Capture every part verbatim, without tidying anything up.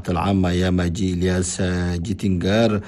الصحة العامة ياماجي إلياس جيتينغار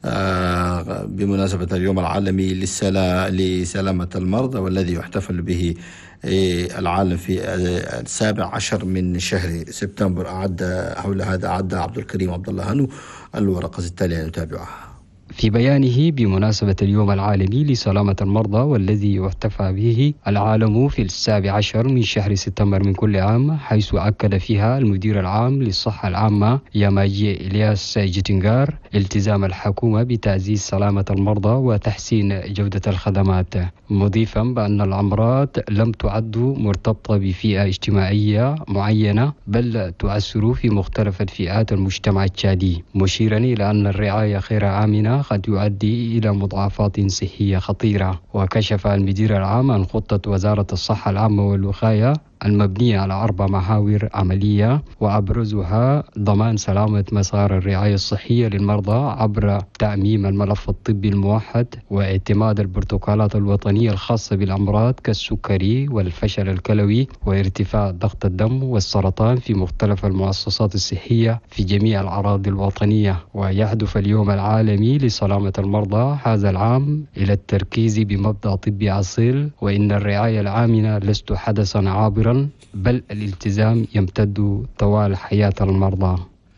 بمناسبة اليوم العالمي لسلامة المرضى، والذي يحتفل به العالم في السابع عشر من شهر سبتمبر. أعد حول هذا أعد عبد الكريم عبد الله هانو الورقة التالية نتابعها. في بيانه بمناسبة اليوم العالمي لسلامة المرضى، والذي يحتفى به العالم في السابع عشر من شهر سبتمبر من كل عام، حيث أكد فيها المدير العام للصحة العامة ياماجي إلياس جيتينغار التزام الحكومة بتعزيز سلامة المرضى وتحسين جودة الخدمات، مضيفا بأن الأمراض لم تعد مرتبطة بفئة اجتماعية معينة، بل تؤثر في مختلف الفئات المجتمع التشادي، مشيرا إلى أن الرعاية خير آمنة قد يؤدي إلى مضاعفات صحية خطيرة. وكشف المدير العام عن خطة وزارة الصحة العامة والوقاية المبنية على أربع محاور عملية، وأبرزها ضمان سلامة مسار الرعاية الصحية للمرضى عبر تعميم الملف الطبي الموحد، واعتماد البروتوكولات الوطنية الخاصة بالأمراض كالسكري والفشل الكلوي وارتفاع ضغط الدم والسرطان في مختلف المؤسسات الصحية في جميع الأراضي الوطنية. ويهدف اليوم العالمي لسلامة المرضى هذا العام إلى التركيز بمبدأ طبي أصيل، وإن الرعاية الآمنة لست حدثا عابرا، بل الالتزام يمتد طوال حياة المرضى.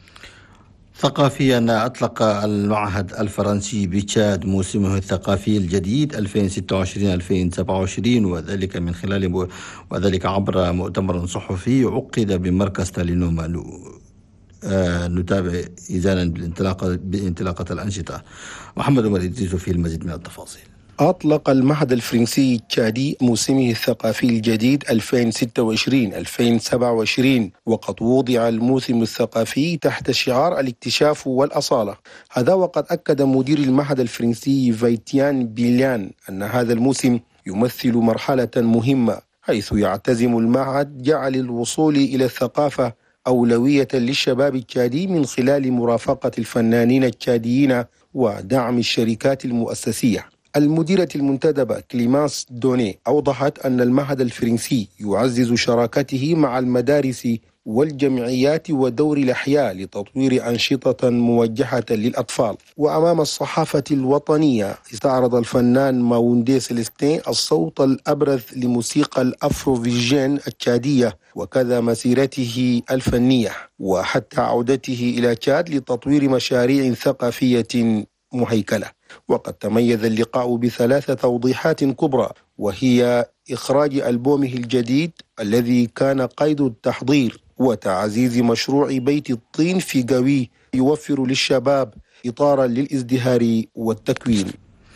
ثقافيا، أطلق المعهد الفرنسي بتشاد موسمه الثقافي الجديد ألفين وستة وعشرين ألفين وسبعة وعشرين، وذلك من خلال وذلك عبر مؤتمر صحفي عقد بمركز تالينوما. آه نتابع إذانا بالانطلاقة بانطلاقة الأنشطة. محمد عمر إدريس في المزيد من التفاصيل. أطلق المعهد الفرنسي التشادي موسمه الثقافي الجديد ألفين وستة وعشرين ألفين وسبعة وعشرين، وقد وضع الموسم الثقافي تحت شعار الاكتشاف والأصالة. هذا وقد أكد مدير المعهد الفرنسي فايتيان بيليان أن هذا الموسم يمثل مرحلة مهمة، حيث يعتزم المعهد جعل الوصول إلى الثقافة أولوية للشباب التشادي من خلال مرافقة الفنانين التشاديين ودعم الشركات المؤسسية. المديرة المنتدبة كليمانس دوني أوضحت أن المعهد الفرنسي يعزز شراكته مع المدارس والجمعيات ودور الأحياء لتطوير أنشطة موجهة للأطفال. وأمام الصحافة الوطنية استعرض الفنان ماوندي سيليستين الصوت الأبرز لموسيقى الأفروفيجين التشادية وكذا مسيرته الفنية، وحتى عودته إلى تشاد لتطوير مشاريع ثقافية مهيكلة. وقد تميز اللقاء بثلاث توضيحات كبرى، وهي إخراج ألبومه الجديد الذي كان قيد التحضير، وتعزيز مشروع بيت الطين في قوي يوفر للشباب إطارا للازدهار والتكوين.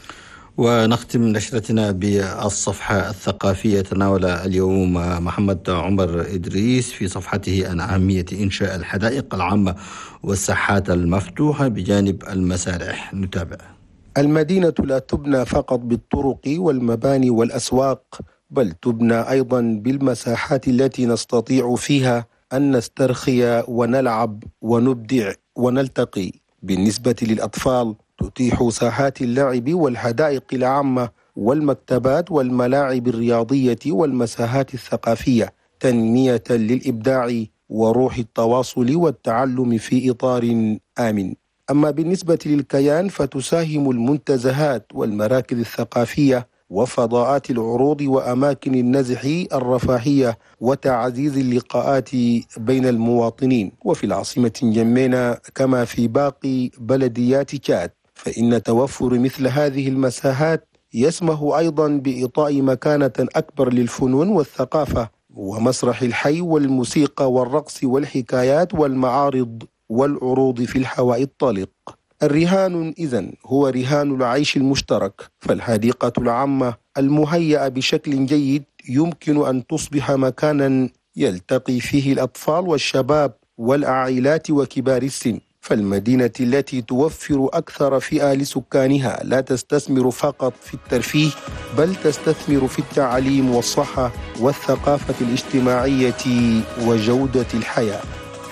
ونختم نشرتنا بالصفحة الثقافية. تناول اليوم محمد عمر إدريس في صفحته عن أهمية إنشاء الحدائق العامة والساحات المفتوحة بجانب المسارح. نتابع. المدينة لا تبنى فقط بالطرق والمباني والأسواق، بل تبنى أيضا بالمساحات التي نستطيع فيها أن نسترخي ونلعب ونبدع ونلتقي. بالنسبة للأطفال تتيح ساحات اللعب والحدائق العامة والمكتبات والملاعب الرياضية والمساحات الثقافية تنمية للإبداع وروح التواصل والتعلم في إطار آمن. أما بالنسبة للكيان فتساهم المنتزهات والمراكز الثقافية وفضاءات العروض وأماكن النزح الرفاهية وتعزيز اللقاءات بين المواطنين. وفي العاصمة جمينة كما في باقي بلديات تشاد فإن توفر مثل هذه المساحات يسمح أيضا بإعطاء مكانة أكبر للفنون والثقافة ومسرح الحي والموسيقى والرقص والحكايات والمعارض والعروض في الهواء الطلق. الرهان إذن هو رهان العيش المشترك، فالحديقة العامة المهيئة بشكل جيد يمكن أن تصبح مكانا يلتقي فيه الأطفال والشباب والعائلات وكبار السن. فالمدينة التي توفر أكثر فئة لسكانها لا تستثمر فقط في الترفيه، بل تستثمر في التعليم والصحة والثقافة الاجتماعية وجودة الحياة.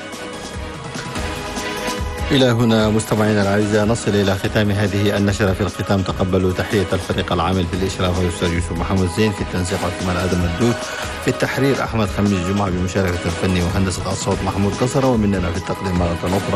إلى هنا مستمعينا الأعزاء نصل إلى ختام هذه النشرة. في الختام تقبلوا تحية الفريق العامل في الإشراف الأستاذ يوسف محمد زين، في التنسيق عثمان آدم الدود، في التحرير أحمد خميس جمعة، بمشاركة الفني وهندسة الصوت محمود قصرة، ومننا في التقديم مرة أخرى